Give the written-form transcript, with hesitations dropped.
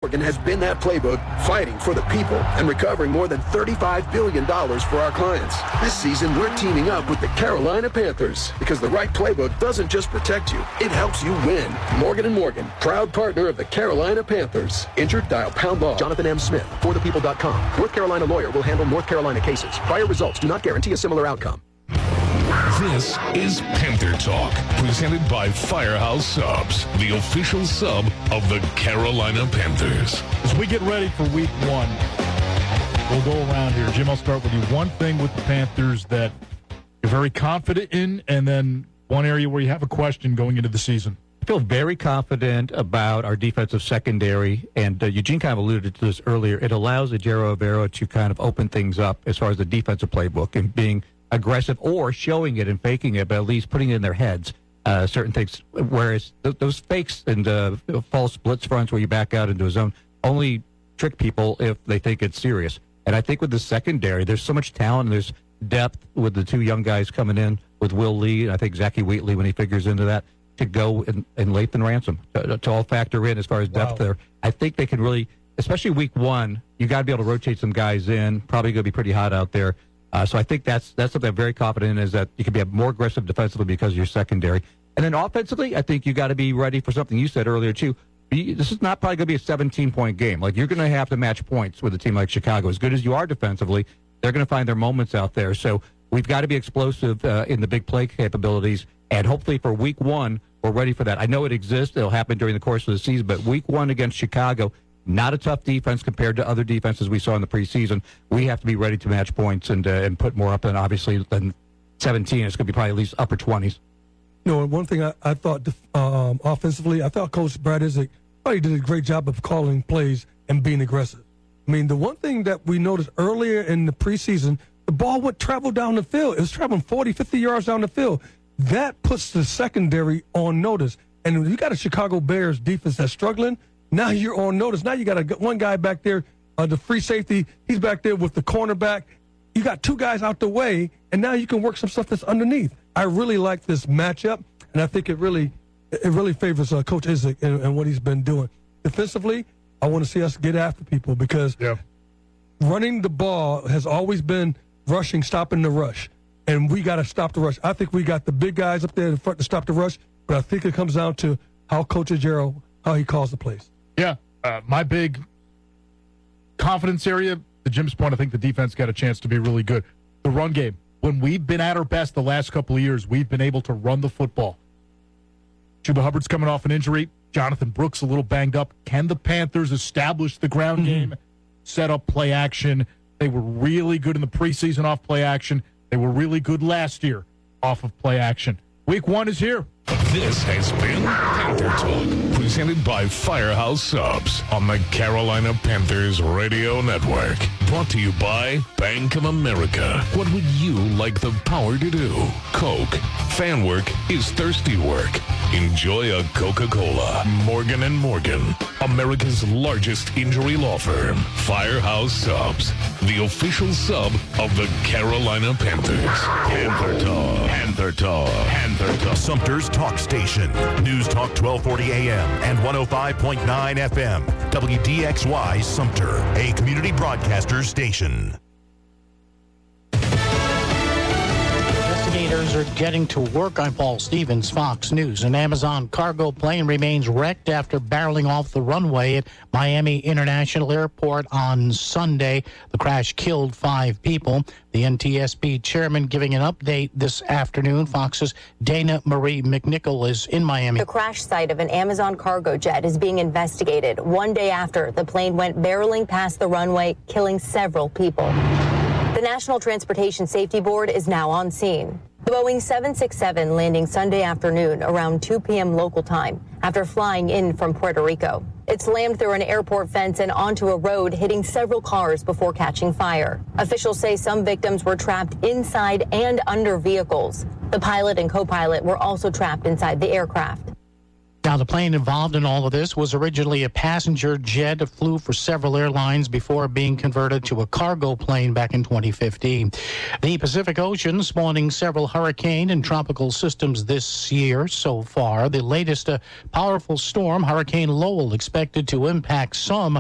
Morgan has been that playbook, fighting for the people and recovering more than $35 billion for our clients. This season, we're teaming up with the Carolina Panthers because the right playbook doesn't just protect you, it helps you win. Morgan & Morgan, proud partner of the Carolina Panthers. Injured? Dial #law. Jonathan M. Smith, forthepeople.com. North Carolina lawyer will handle North Carolina cases. Prior results do not guarantee a similar outcome. This is Panther Talk, presented by Firehouse Subs, the official sub of the Carolina Panthers. As we get ready for week one, we'll go around here. Jim, I'll start with you. One thing with the Panthers that you're very confident in, and then one area where you have a question going into the season. I feel very confident about our defensive secondary, and Eugene kind of alluded to this earlier. It allows Ejiro Evero to kind of open things up as far as the defensive playbook and being aggressive or showing it and faking it, but at least putting it in their heads, certain things. Whereas those fakes and false blitz fronts where you back out into a zone only trick people if they think it's serious. And I think with the secondary, there's so much talent and there's depth with the two young guys coming in with Will Lee, and I think Zachy Wheatley when he figures into that, to go and Lathan Ransom to all factor in as far as depth there. I think they can really, especially week one, you got to be able to rotate some guys in. Probably going to be pretty hot out there. So I think that's something I'm very confident in, is that you can be more aggressive defensively because of your secondary. And then offensively, I think you got to be ready for something you said earlier, too. This is not probably going to be a 17-point game. Like, you're going to have to match points with a team like Chicago. As good as you are defensively, they're going to find their moments out there. So we've got to be explosive in the big play capabilities. And hopefully for week one, we're ready for that. I know it exists. It'll happen during the course of the season. But week one against Chicago, not a tough defense compared to other defenses we saw in the preseason. We have to be ready to match points and put more up than, obviously, than 17. It's going to be probably at least upper 20s. You know, one thing I thought offensively, I thought Coach Brad Isaac probably did a great job of calling plays and being aggressive. I mean, the one thing that we noticed earlier in the preseason, the ball would travel down the field. It was traveling 40, 50 yards down the field. That puts the secondary on notice. And when you got a Chicago Bears defense that's struggling, now you're on notice. Now you got one guy back there, the free safety. He's back there with the cornerback. You got two guys out the way, and now you can work some stuff that's underneath. I really like this matchup, and I think it really favors Coach Isaac and what he's been doing. Defensively, I want to see us get after people because running the ball has always been rushing, stopping the rush, and we got to stop the rush. I think we got the big guys up there in front to stop the rush, but I think it comes down to how Coach Ejiro, how he calls the plays. Yeah, my big confidence area, to Jim's point, I think the defense got a chance to be really good. The run game, when we've been at our best the last couple of years, we've been able to run the football. Chuba Hubbard's coming off an injury. Jonathan Brooks a little banged up. Can the Panthers establish the ground game, set up play action? They were really good in the preseason off play action. They were really good last year off of play action. Week one is here. This has been Panther Talk, presented by Firehouse Subs on the Carolina Panthers Radio Network. Brought to you by Bank of America. What would you like the power to do? Coke. Fan work is thirsty work. Enjoy a Coca-Cola. Morgan & Morgan, America's largest injury law firm. Firehouse Subs, the official sub of the Carolina Panthers. Panther Talk. Panther Talk. Panther Talk. Sumter's Talk Station. News Talk 1240 AM and 105.9 FM. WDXY Sumter, a community broadcaster station. Investigators are getting to work. I'm Paul Stevens, Fox News. An Amazon cargo plane remains wrecked after barreling off the runway at Miami International Airport on Sunday. The crash killed 5 people. The NTSB chairman giving an update this afternoon. Fox's Dana Marie McNichol is in Miami. The crash site of an Amazon cargo jet is being investigated one day after the plane went barreling past the runway, killing several people. The National Transportation Safety Board is now on scene. The Boeing 767 landing Sunday afternoon around 2 p.m. local time after flying in from Puerto Rico. It slammed through an airport fence and onto a road, hitting several cars before catching fire. Officials say some victims were trapped inside and under vehicles. The pilot and co-pilot were also trapped inside the aircraft. Now, the plane involved in all of this was originally a passenger jet. It flew for several airlines before being converted to a cargo plane back in 2015. The Pacific Ocean spawning several hurricane and tropical systems this year so far. The latest powerful storm, Hurricane Lowell, expected to impact some